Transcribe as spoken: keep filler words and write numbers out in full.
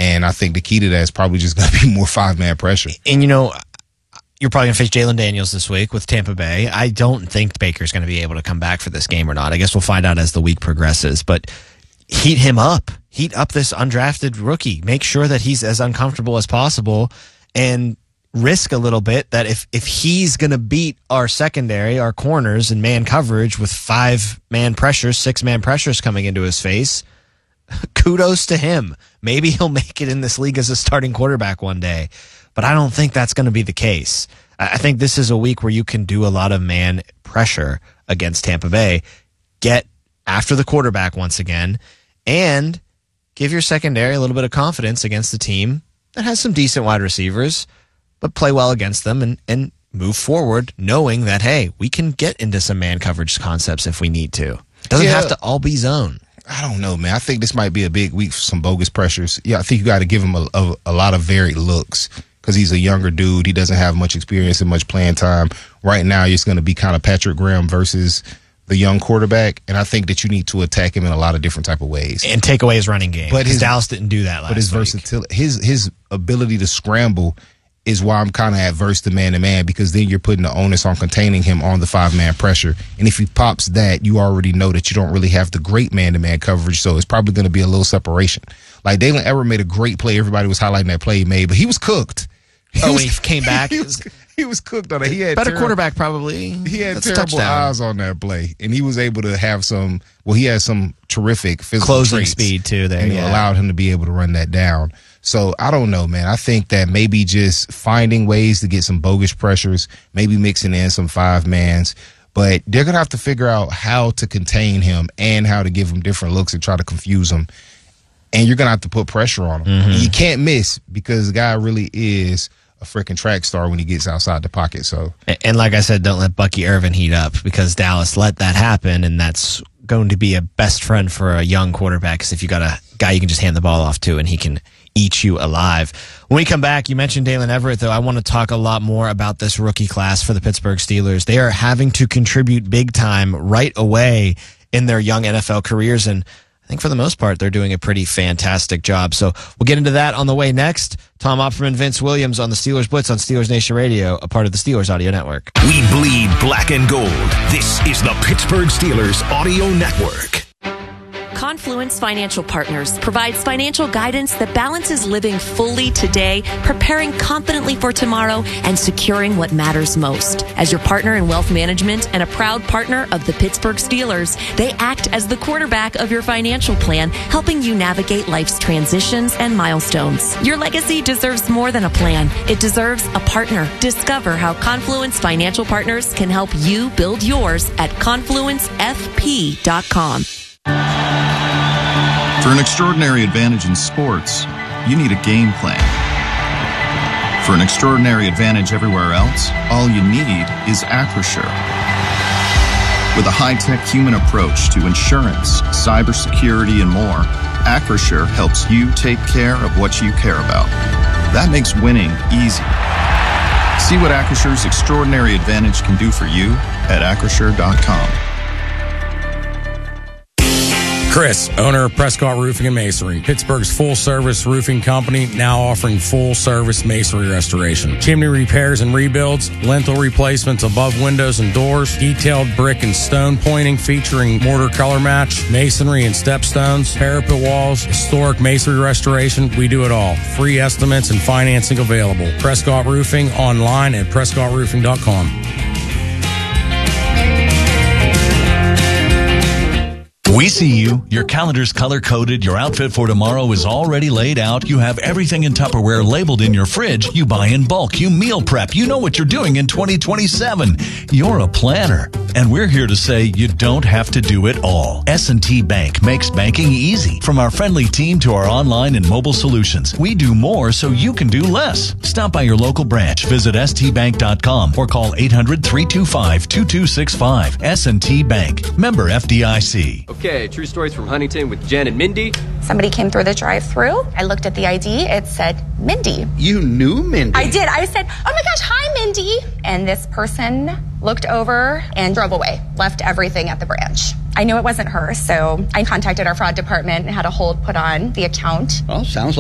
And I think the key to that is probably just going to be more five-man pressure. And, you know, you're probably going to face Jalen Daniels this week with Tampa Bay. I don't think Baker's going to be able to come back for this game or not. I guess we'll find out as the week progresses. But heat him up. Heat up this undrafted rookie. Make sure that he's as uncomfortable as possible and risk a little bit that if, if he's going to beat our secondary, our corners in man coverage with five-man pressures, six-man pressures coming into his face, kudos to him. Maybe he'll make it in this league as a starting quarterback one day. But I don't think that's going to be the case. I think this is a week where you can do a lot of man pressure against Tampa Bay, get after the quarterback once again, and give your secondary a little bit of confidence against the team that has some decent wide receivers, but play well against them and, and move forward knowing that, hey, we can get into some man coverage concepts if we need to. It doesn't yeah. have to all be zone. I don't know, man. I think this might be a big week for some bogus pressures. Yeah, I think you got to give him a, a, a lot of varied looks because he's a younger dude. He doesn't have much experience and much playing time. Right now, it's going to be kind of Patrick Graham versus the young quarterback, and I think that you need to attack him in a lot of different type of ways. And take away his running game. But his, Dallas didn't do that last But his week. versatility, his, his ability to scramble is why I'm kind of adverse to man-to-man, because then you're putting the onus on containing him on the five-man pressure. And if he pops that, you already know that you don't really have the great man-to-man coverage, so it's probably going to be a little separation. Like, Dalen Everett made a great play. Everybody was highlighting that play he made, but he was cooked. He oh, was, when he came back? He was, he was cooked on it. He had better terrible, quarterback, probably. He had That's terrible eyes on that play, and he was able to have some, well, he had some terrific physical closing traits, speed, too, there, and yeah. it allowed him to be able to run that down. So I don't know, man. I think that maybe just finding ways to get some bogus pressures, maybe mixing in some five mans, but they're going to have to figure out how to contain him and how to give him different looks and try to confuse him. And you're going to have to put pressure on him. Mm-hmm. You can't miss because the guy really is a freaking track star when he gets outside the pocket. So, and like I said, don't let Bucky Irvin heat up because Dallas let that happen, and that's going to be a best friend for a young quarterback because if you got a guy you can just hand the ball off to and he can eat you alive. When we come back, you mentioned Dalen Everett, though. I want to talk a lot more about this rookie class for the Pittsburgh Steelers. They are having to contribute big time right away in their young N F L careers, and I think for the most part, they're doing a pretty fantastic job. So we'll get into that on the way next. Tom Opperman, Vince Williams on the Steelers Blitz on Steelers Nation Radio, a part of the Steelers Audio Network. We bleed black and gold. This is the Pittsburgh Steelers Audio Network. Confluence Financial Partners provides financial guidance that balances living fully today, preparing confidently for tomorrow, and securing what matters most. As your partner in wealth management and a proud partner of the Pittsburgh Steelers, they act as the quarterback of your financial plan, helping you navigate life's transitions and milestones. Your legacy deserves more than a plan. It deserves a partner. Discover how Confluence Financial Partners can help you build yours at confluence f p dot com. For an extraordinary advantage in sports, you need a game plan. For an extraordinary advantage everywhere else, all you need is Acrisure. With a high-tech human approach to insurance, cybersecurity, and more, Acrisure helps you take care of what you care about. That makes winning easy. See what Acrisure's extraordinary advantage can do for you at acrisure dot com. Chris, owner of Prescott Roofing and Masonry, Pittsburgh's full-service roofing company, now offering full-service masonry restoration. Chimney repairs and rebuilds, lintel replacements above windows and doors, detailed brick and stone pointing featuring mortar color match, masonry and stepstones, parapet walls, historic masonry restoration. We do it all. Free estimates and financing available. Prescott Roofing online at prescott roofing dot com. We see you. Your calendar's color-coded. Your outfit for tomorrow is already laid out. You have everything in Tupperware labeled in your fridge. You buy in bulk. You meal prep. You know what you're doing in twenty twenty-seven. You're a planner. And we're here to say you don't have to do it all. S and T Bank makes banking easy. From our friendly team to our online and mobile solutions, we do more so you can do less. Stop by your local branch. Visit s t bank dot com or call eight hundred, three two five, two two six five. S and T Bank. Member F D I C. Okay, true stories from Huntington with Jen and Mindy. Somebody came through the drive-thru. I looked at the I D. It said Mindy. You knew Mindy? I did. I said, oh my gosh, hi, Mindy. And this person looked over and drove away, left everything at the branch. I knew it wasn't her, so I contacted our fraud department and had a hold put on the account. Well, sounds